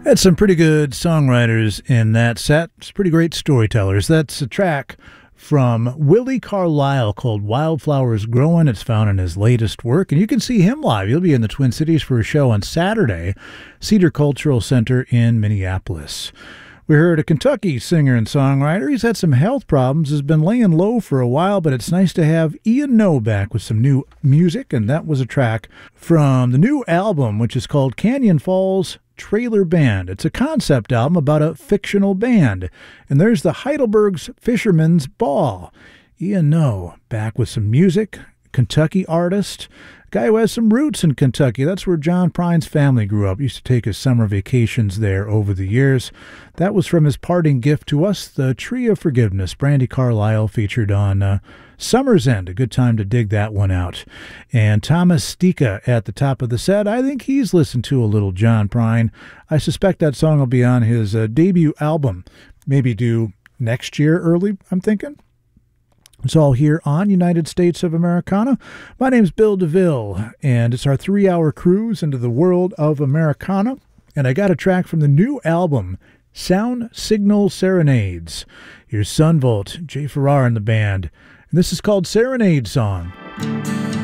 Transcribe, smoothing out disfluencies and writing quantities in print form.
Had some pretty good songwriters in that set. Some pretty great storytellers. That's a track from Willie Carlisle called Wildflowers Growing. It's found in his latest work, and you can see him live. He'll be in the Twin Cities for a show on Saturday, Cedar Cultural Center in Minneapolis. We heard a Kentucky singer and songwriter. He's had some health problems, has been laying low for a while, but it's nice to have Ian Noe back with some new music, and that was a track from the new album, which is called Canyon Falls Trailer Band. It's a concept album about a fictional band, and there's the Heidelberg's Fisherman's Ball. Ian Noe back with some music, Kentucky artist, guy who has some roots in Kentucky. That's where John Prine's family grew up. Used to take his summer vacations there over the years. That was from his parting gift to us, the Tree of Forgiveness. Brandi Carlile featured on Summer's End. A good time to dig that one out. And Thomas Stika at the top of the set. I think he's listened to a little John Prine. I suspect that song will be on his debut album. Maybe due next year early, I'm thinking. It's all here on United States of Americana. My name's Bill DeVille, and it's our 3-hour cruise into the world of Americana. And I got a track from the new album, Sound Signal Serenades. Here's Sunvolt, Jay Farrar and the band. And this is called Serenade Song.